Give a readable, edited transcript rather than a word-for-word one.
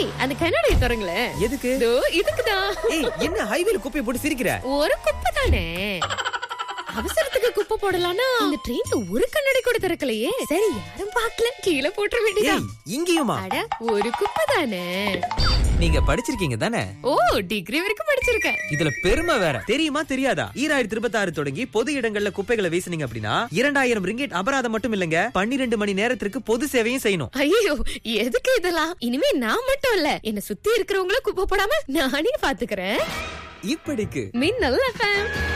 ஏய் அந்த கண்ணாடியை திறங்களேன். எதுக்கு? இதோ இதுக்குதான். ஏய் என்ன ஹைவேல குப்பையை போட்டு சிரிக்கிற? ஒரு குப்பை தானே. அவசரத்துக்கு குப்பை போடலாம்னா இந்த ட்ரெயின்ல ஒரு கண்ணாடி கூட திறக்கலையே. சரி யாரும் பார்க்கல, கீழே போட்டுற வேண்டியதா. இங்கேயுமா? அட ஒரு குப்பை தானே. நீங்க படிச்சிருக்கீங்க தானே? ஓ டிகிரி வரைக்கும் படிச்சிருக்கேன். இதுல பெருமை வேற. தெரியுமா தெரியாதா? 2026 தொடங்கி பொது இடங்கள்ல குப்பைகளை வீசுனீங்க அப்படின்னா 2000 ரிங்கெட் அபராதம் மட்டும் இல்லங்க, 12 மணி நேரத்திற்கு பொது சேவையும் செய்யணும். ஐயோ எதுக்கு இதெல்லாம்? இனிமே நான் மட்டும் இல்ல, என்ன சுத்தி இருக்கிறவங்களும் குப்பை போடாம நானே பாத்துக்கிறேன். இப்படிக்கு மின்னல் FM.